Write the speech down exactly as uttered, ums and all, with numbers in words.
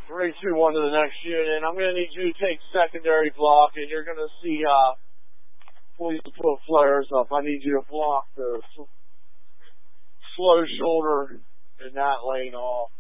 Three, two, one to the next unit. I'm going to need you to take secondary block, and you're going to see, uh, please put flares up. I need you to block the slow shoulder and that lane off.